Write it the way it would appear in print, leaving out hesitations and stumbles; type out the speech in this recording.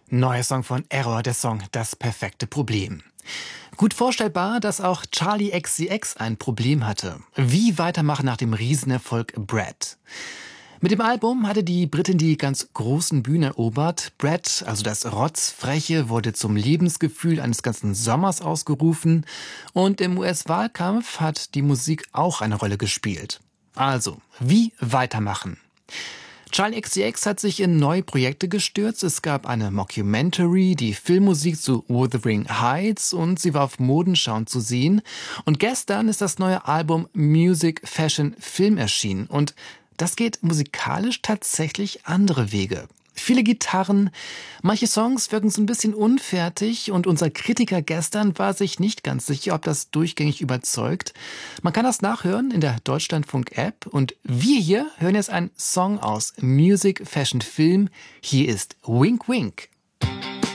Neuer Song von Error, der Song Das perfekte Problem. Gut vorstellbar, dass auch Charli XCX ein Problem hatte. Wie weitermachen nach dem Riesenerfolg Brad? Mit dem Album hatte die Britin die ganz großen Bühnen erobert. Brad, also das Rotzfreche, wurde zum Lebensgefühl eines ganzen Sommers ausgerufen. Und im US-Wahlkampf hat die Musik auch eine Rolle gespielt. Also, wie weitermachen? Charli XCX hat sich in neue Projekte gestürzt. Es gab eine Mockumentary, die Filmmusik zu Wuthering Heights und sie war auf Modenschau zu sehen. Und gestern ist das neue Album Music, Fashion, Film erschienen. Und das geht musikalisch tatsächlich andere Wege. Viele Gitarren, manche Songs wirken so ein bisschen unfertig und unser Kritiker gestern war sich nicht ganz sicher, ob das durchgängig überzeugt. Man kann das nachhören in der Deutschlandfunk-App und wir hier hören jetzt einen Song aus Music, Fashion, Film. Hier ist Wink Wink.